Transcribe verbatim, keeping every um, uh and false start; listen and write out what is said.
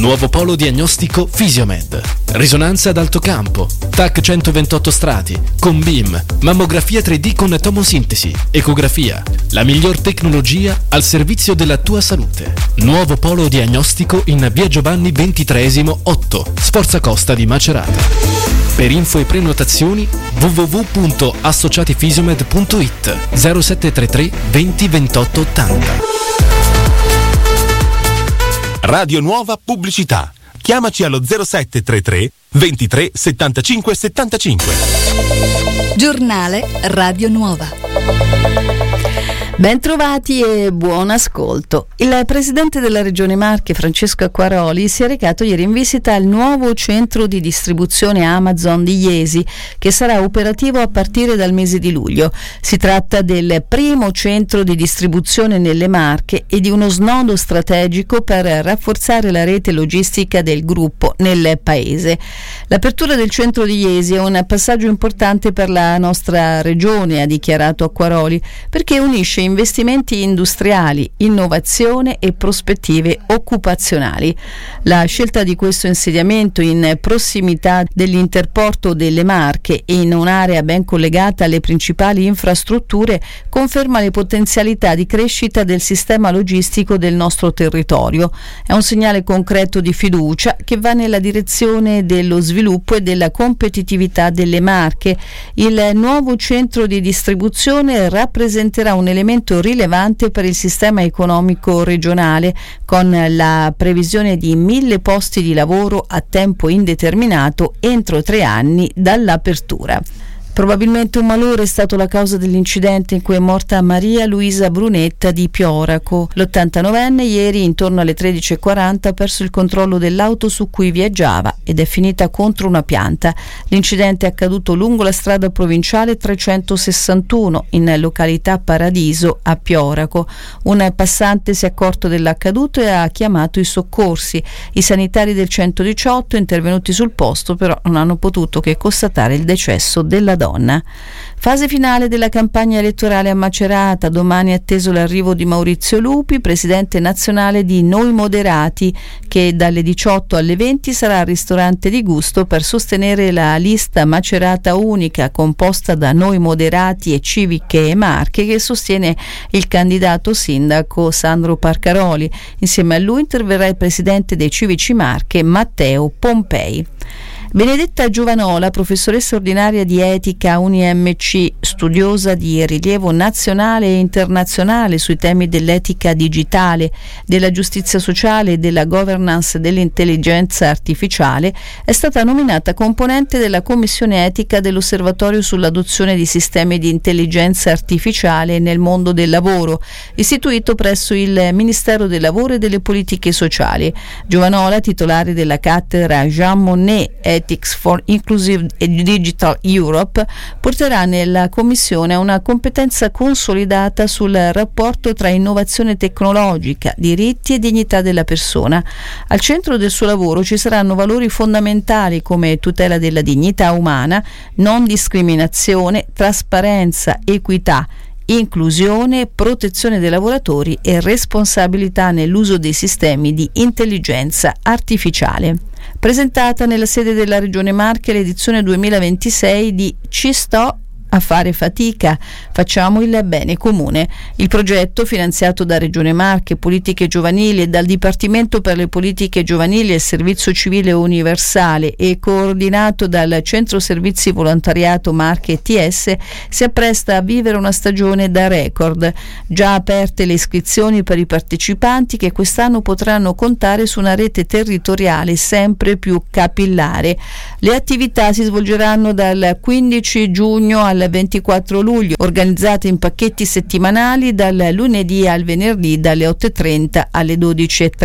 Nuovo polo diagnostico Fisiomed. Risonanza ad alto campo, T A C centoventotto strati, con B I M, mammografia tre D con tomosintesi, ecografia. La miglior tecnologia al servizio della tua salute. Nuovo polo diagnostico in via Giovanni ventitreesimo otto, Sforza Costa di Macerata. Per info e prenotazioni w w w punto associatifisiomed punto i t zero sette tre tre venti ventotto ottanta. Radio Nuova Pubblicità. Chiamaci allo zero sette tre tre ventitré settantacinque settantacinque. Giornale Radio Nuova. Bentrovati e buon ascolto. Il presidente della Regione Marche, Francesco Acquaroli, si è recato ieri in visita al nuovo centro di distribuzione Amazon di Jesi, che sarà operativo a partire dal mese di luglio. Si tratta del primo centro di distribuzione nelle Marche e di uno snodo strategico per rafforzare la rete logistica del gruppo nel paese. L'apertura del centro di Jesi è un passaggio importante per la nostra regione, ha dichiarato Acquaroli, perché unisce investimenti industriali, innovazione e prospettive occupazionali. La scelta di questo insediamento in prossimità dell'interporto delle Marche e in un'area ben collegata alle principali infrastrutture conferma le potenzialità di crescita del sistema logistico del nostro territorio. È un segnale concreto di fiducia che va nella direzione dello sviluppo e della competitività delle Marche. Il nuovo centro di distribuzione rappresenterà un elemento rilevante per il sistema economico regionale, con la previsione di mille posti di lavoro a tempo indeterminato entro tre anni dall'apertura. Probabilmente un malore è stato la causa dell'incidente in cui è morta Maria Luisa Brunetta di Pioraco. l'ottantanovenne ieri intorno alle tredici e quaranta ha perso il controllo dell'auto su cui viaggiava ed è finita contro una pianta. L'incidente è accaduto lungo la strada provinciale trecentosessantuno in località Paradiso a Pioraco. Un passante si è accorto dell'accaduto e ha chiamato i soccorsi. I sanitari del centodiciotto intervenuti sul posto però non hanno potuto che constatare il decesso della donna. Donna. Fase finale della campagna elettorale a Macerata. Domani è atteso l'arrivo di Maurizio Lupi, presidente nazionale di Noi Moderati, che dalle diciotto alle venti sarà al ristorante di Gusto per sostenere la lista Macerata unica composta da Noi Moderati e Civiche e Marche, che sostiene il candidato sindaco Sandro Parcaroli. Insieme a lui interverrà il presidente dei Civici Marche, Matteo Pompei. Benedetta Giovanola, professoressa ordinaria di etica U N I M C, studiosa di rilievo nazionale e internazionale sui temi dell'etica digitale, della giustizia sociale e della governance dell'intelligenza artificiale, è stata nominata componente della commissione etica dell'Osservatorio sull'adozione di sistemi di intelligenza artificiale nel mondo del lavoro, istituito presso il Ministero del Lavoro e delle Politiche Sociali. Giovanola, titolare della cattedra Jean Monnet Ethics for Inclusive Digital Europe, porterà nella Commissione una competenza consolidata sul rapporto tra innovazione tecnologica, diritti e dignità della persona. Al centro del suo lavoro ci saranno valori fondamentali come tutela della dignità umana, non discriminazione, trasparenza, equità, inclusione, protezione dei lavoratori e responsabilità nell'uso dei sistemi di intelligenza artificiale. Presentata nella sede della Regione Marche l'edizione duemilaventisei di Ci sto a fare fatica, facciamo il bene comune. Il progetto, finanziato da Regione Marche, Politiche Giovanili e dal Dipartimento per le Politiche Giovanili e il Servizio Civile Universale e coordinato dal Centro Servizi Volontariato Marche T S, si appresta a vivere una stagione da record. Già aperte le iscrizioni per i partecipanti, che quest'anno potranno contare su una rete territoriale sempre più capillare. Le attività si svolgeranno dal quindici giugno al ventiquattro luglio, organizzate in pacchetti settimanali dal lunedì al venerdì dalle otto e trenta alle dodici e trenta.